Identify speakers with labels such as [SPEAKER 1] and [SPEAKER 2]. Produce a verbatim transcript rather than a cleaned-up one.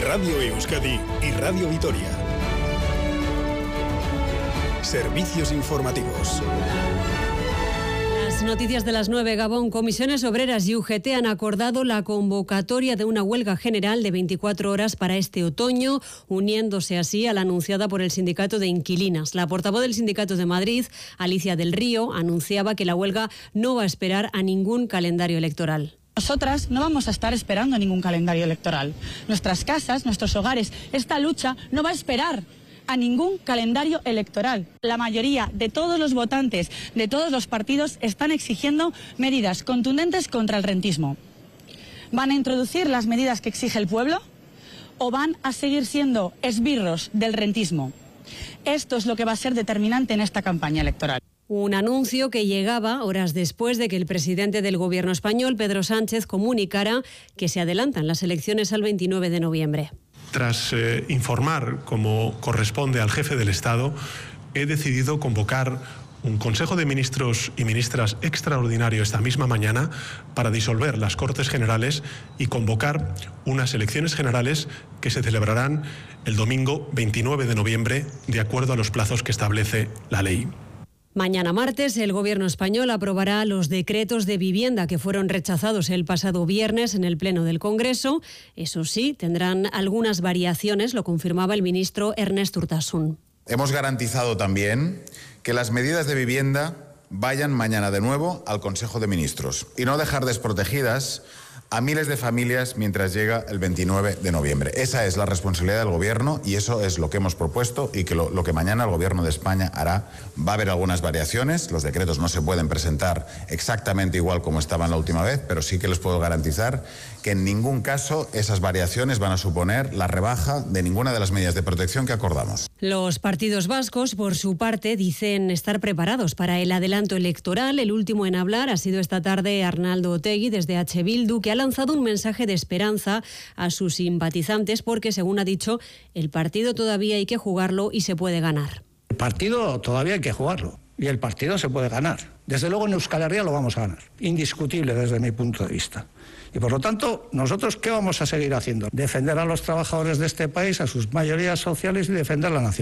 [SPEAKER 1] Radio Euskadi y Radio Vitoria. Servicios informativos.
[SPEAKER 2] Las noticias de las nueve. Gabón. Comisiones Obreras y U G T han acordado la convocatoria de una huelga general de veinticuatro horas para este otoño, uniéndose así a la anunciada por el Sindicato de Inquilinas. La portavoz del Sindicato de Madrid, Alicia del Río, anunciaba que la huelga no va a esperar a ningún calendario electoral.
[SPEAKER 3] Nosotras no vamos a estar esperando a ningún calendario electoral. Nuestras casas, nuestros hogares, esta lucha no va a esperar a ningún calendario electoral. La mayoría de todos los votantes de todos los partidos están exigiendo medidas contundentes contra el rentismo. ¿Van a introducir las medidas que exige el pueblo o van a seguir siendo esbirros del rentismo? Esto es lo que va a ser determinante en esta campaña electoral.
[SPEAKER 2] Un anuncio que llegaba horas después de que el presidente del gobierno español, Pedro Sánchez, comunicara que se adelantan las elecciones al veintinueve de noviembre.
[SPEAKER 4] Tras eh, informar, como corresponde al jefe del Estado, he decidido convocar un Consejo de Ministros y Ministras extraordinario esta misma mañana para disolver las Cortes Generales y convocar unas elecciones generales que se celebrarán el domingo veintinueve de noviembre, de acuerdo a los plazos que establece la ley.
[SPEAKER 2] Mañana martes, el Gobierno español aprobará los decretos de vivienda que fueron rechazados el pasado viernes en el Pleno del Congreso. Eso sí, tendrán algunas variaciones, lo confirmaba el ministro Ernest Urtasun.
[SPEAKER 5] Hemos garantizado también que las medidas de vivienda vayan mañana de nuevo al Consejo de Ministros y no dejar desprotegidas a miles de familias mientras llega el veintinueve de noviembre. Esa es la responsabilidad del Gobierno y eso es lo que hemos propuesto y que lo, lo que mañana el Gobierno de España hará. Va a haber algunas variaciones, los decretos no se pueden presentar exactamente igual como estaban la última vez, pero sí que les puedo garantizar que en ningún caso esas variaciones van a suponer la rebaja de ninguna de las medidas de protección que acordamos.
[SPEAKER 2] Los partidos vascos, por su parte, dicen estar preparados para el adelanto electoral. El último en hablar ha sido esta tarde Arnaldo Otegi, desde H. Bildu, que ha lanzado un mensaje de esperanza a sus simpatizantes porque, según ha dicho, el partido todavía hay que jugarlo y se puede ganar.
[SPEAKER 6] El partido todavía hay que jugarlo y el partido se puede ganar. Desde luego en Euskal Herria lo vamos a ganar, indiscutible desde mi punto de vista. Y por lo tanto, ¿nosotros qué vamos a seguir haciendo? Defender a los trabajadores de este país, a sus mayorías sociales y defender la nación.